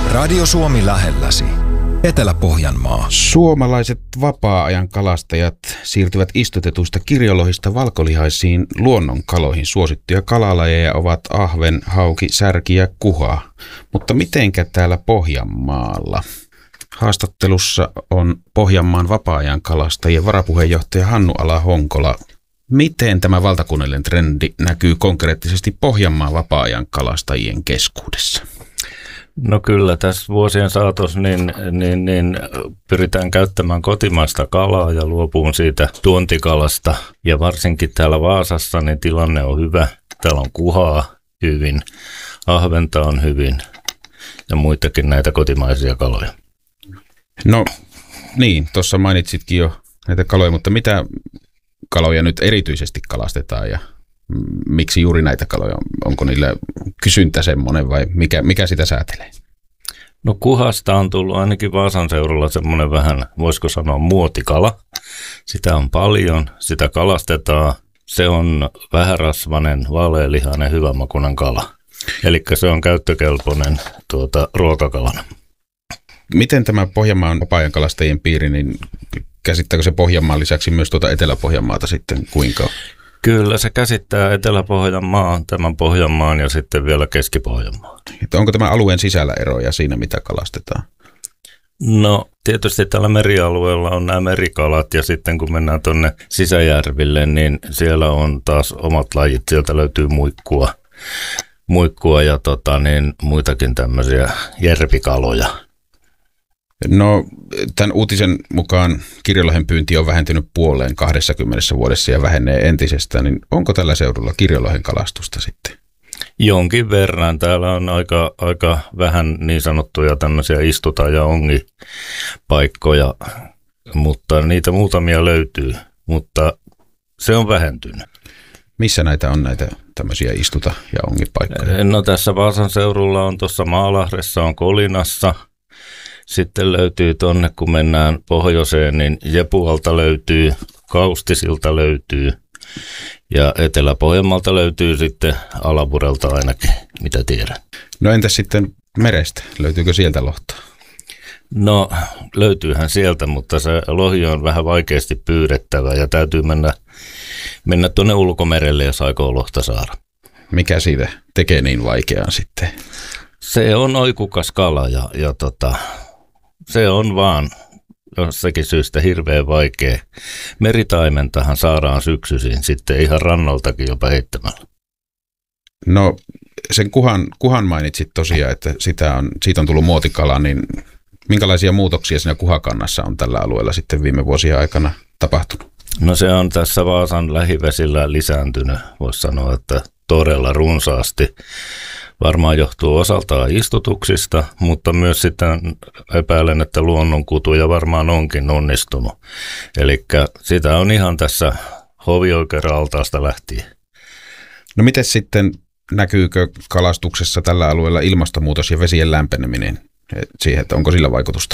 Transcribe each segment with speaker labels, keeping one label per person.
Speaker 1: Radio Suomi lähelläsi. Etelä-Pohjanmaa.
Speaker 2: Suomalaiset vapaa-ajan kalastajat siirtyvät istutetuista kirjolohista valkolihaisiin luonnonkaloihin. Suosittuja kalalajeja ovat ahven, hauki, särki ja kuha. Mutta mitenkä täällä Pohjanmaalla? Haastattelussa on Pohjanmaan vapaa-ajan kalastajien varapuheenjohtaja Hannu Ala-Honkola. Miten tämä valtakunnallinen trendi näkyy konkreettisesti Pohjanmaan vapaa-ajan kalastajien keskuudessa?
Speaker 3: No kyllä, tässä vuosien saatossa niin pyritään käyttämään kotimaista kalaa ja luopuun siitä tuontikalasta. Ja varsinkin täällä Vaasassa niin tilanne on hyvä. Täällä on kuhaa hyvin, ahventa on hyvin ja muitakin näitä kotimaisia kaloja.
Speaker 2: No niin, tuossa mainitsitkin jo näitä kaloja, mutta mitä kaloja nyt erityisesti kalastetaan ja miksi juuri näitä kaloja? Onko niillä kysyntä semmoinen vai mikä sitä säätelee?
Speaker 3: No kuhasta on tullut ainakin Vaasan seudulla semmoinen vähän, voisiko sanoa muotikala. Sitä on paljon, sitä kalastetaan. Se on vähärasvainen, vaalealihainen, hyvänmakuinen kala. Eli se on käyttökelpoinen ruokakalana. Miten tämä
Speaker 2: Pohjanmaan vapaa-ajan kalastajien piiri, niin käsittääkö se Pohjanmaan lisäksi myös Etelä-Pohjanmaata sitten kuinka?
Speaker 3: Kyllä, se käsittää Etelä-Pohjanmaan, tämän Pohjanmaan ja sitten vielä Keski-Pohjanmaan.
Speaker 2: Onko tämä alueen sisällä eroja siinä, mitä kalastetaan?
Speaker 3: No tietysti tällä merialueella on nämä merikalat ja sitten kun mennään tuonne sisäjärville, niin siellä on taas omat lajit. Sieltä löytyy muikkua ja muitakin tämmöisiä järvikaloja.
Speaker 2: No, tämän uutisen mukaan kirjolohen pyynti on vähentynyt puoleen 20 vuodessa ja vähenee entisestään, niin onko tällä seudulla kirjolohen kalastusta sitten?
Speaker 3: Jonkin verran. Täällä on aika vähän niin sanottuja tämmöisiä istuta- ja ongipaikkoja, mutta niitä muutamia löytyy, mutta se on vähentynyt.
Speaker 2: Missä näitä on näitä tämmöisiä istuta- ja ongipaikkoja?
Speaker 3: No tässä Vaasan seudulla on tuossa Maalahdessa, on Kolinassa. Sitten löytyy tuonne, kun mennään pohjoiseen, niin Jepualta löytyy, Kaustisilta löytyy ja Etelä-Pohjanmaalta löytyy sitten Alapurelta ainakin, mitä tiedän.
Speaker 2: No entäs sitten merestä? Löytyykö sieltä lohta?
Speaker 3: No löytyyhän sieltä, mutta se lohi on vähän vaikeasti pyydettävä ja täytyy mennä tuonne ulkomerelle, jos aikoo lohta saada.
Speaker 2: Mikä siitä tekee niin vaikeaa sitten?
Speaker 3: Se on oikukas kala ja se on vaan jossakin syystä hirveän vaikea. Meritaimentahan saadaan syksyisin sitten ihan rannoltakin jopa heittämällä.
Speaker 2: No sen kuhan mainitsit tosiaan, että siitä on tullut muotikala, niin minkälaisia muutoksia siinä kuhakannassa on tällä alueella sitten viime vuosien aikana tapahtunut?
Speaker 3: No se on tässä Vaasan lähivesillä lisääntynyt, voisi sanoa, että todella runsaasti. Varmaan johtuu osaltaan istutuksista, mutta myös sitten epäilen, että luonnonkutuja varmaan onkin onnistunut. Eli sitä on ihan tässä hovioikeuden altaasta lähtien.
Speaker 2: No miten sitten näkyykö kalastuksessa tällä alueella ilmastonmuutos ja vesien lämpeneminen siihen, että onko sillä vaikutusta?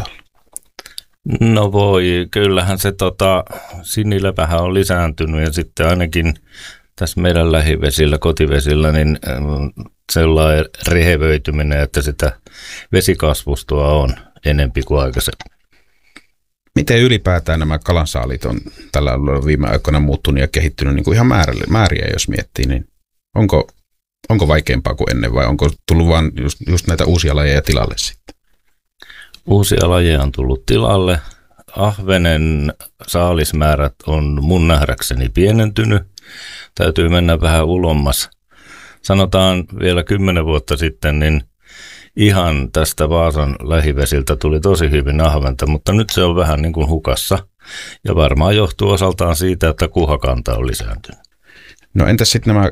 Speaker 3: No voi, kyllähän se sinilepähän on lisääntynyt ja sitten ainakin tässä meidän lähivesillä, kotivesillä, niin sellainen rehevöityminen, että sitä vesikasvustoa on enempi kuin aikaisemmin.
Speaker 2: Miten ylipäätään nämä kalansaalit on tällä alueella viime aikoina muuttunut ja kehittynyt niin kuin ihan määriä, jos miettii, niin onko vaikeampaa kuin ennen vai onko tullut vain just näitä uusia lajeja tilalle sitten?
Speaker 3: Uusia lajeja on tullut tilalle. Ahvenen saalismäärät on mun nähdäkseni pienentynyt. Täytyy mennä vähän ulommas. Sanotaan vielä 10 vuotta sitten, niin ihan tästä Vaasan lähivesiltä tuli tosi hyvin ahventa, mutta nyt se on vähän niin kuin hukassa. Ja varmaan johtuu osaltaan siitä, että kuhakanta on lisääntynyt.
Speaker 2: No entäs sitten nämä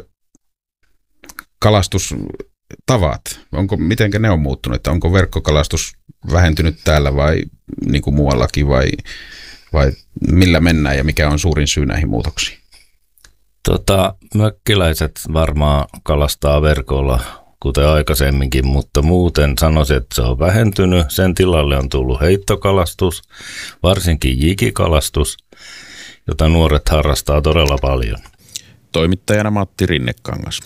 Speaker 2: kalastustavat? Mitenkä ne on muuttunut? Että onko verkkokalastus vähentynyt täällä vai niin kuin muuallakin vai millä mennään ja mikä on suurin syy näihin muutoksiin?
Speaker 3: Mökkiläiset varmaan kalastaa verkolla, kuten aikaisemminkin, mutta muuten sanoisin, että se on vähentynyt. Sen tilalle on tullut heittokalastus, varsinkin jikikalastus, jota nuoret harrastaa todella paljon.
Speaker 2: Toimittajana Matti Rinnekangas.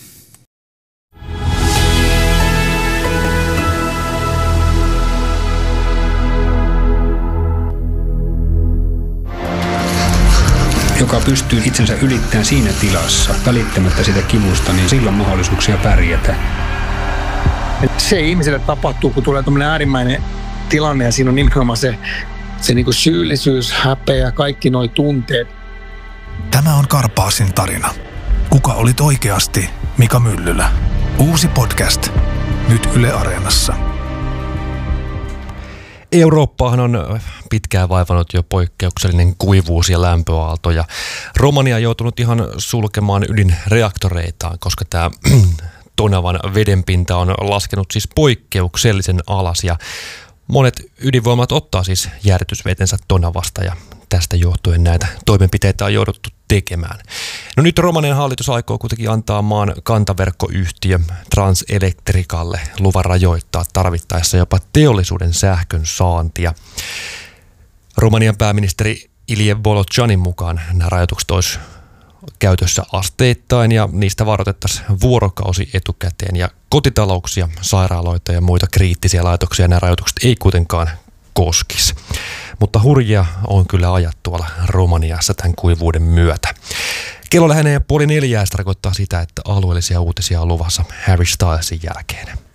Speaker 4: pystyy itsensä ylittämään siinä tilassa, välittämättä sitä kivusta, niin silloin on mahdollisuuksia pärjätä.
Speaker 5: Se ihmiselle tapahtuu, kun tulee tämmöinen äärimmäinen tilanne ja siinä on nimenomaan se niin kuin syyllisyys, häpeä, kaikki nuo tunteet.
Speaker 6: Tämä on Karpaasin tarina. Kuka olit oikeasti Mika Myllylä? Uusi podcast. Nyt Yle Areenassa.
Speaker 7: Eurooppaahan on pitkään vaivannut jo poikkeuksellinen kuivuus ja lämpöaalto, ja Romania on joutunut ihan sulkemaan ydinreaktoreitaan, koska tämä Tonavan vedenpinta on laskenut siis poikkeuksellisen alas, ja monet ydinvoimat ottaa siis jäähdytysvetensä Tonavasta, ja tästä johtuen näitä toimenpiteitä on jouduttu tekemään. No nyt Romanian hallitus aikoo kuitenkin antaa maan kantaverkkoyhtiö Transelectricalle luvan rajoittaa tarvittaessa jopa teollisuuden sähkön saantia. Romanian pääministeri Ilie Volochanin mukaan nämä rajoitukset olisi käytössä asteittain ja niistä varoitettaisiin vuorokausi etukäteen, ja kotitalouksia, sairaaloita ja muita kriittisiä laitoksia nämä rajoitukset ei kuitenkaan koskisi. Mutta hurjia on kyllä ajat tuolla Romaniassa tämän kuivuuden myötä. Kello lähenee 3:30, se tarkoittaa sitä, että alueellisia uutisia on luvassa Harry Stylesin jälkeen.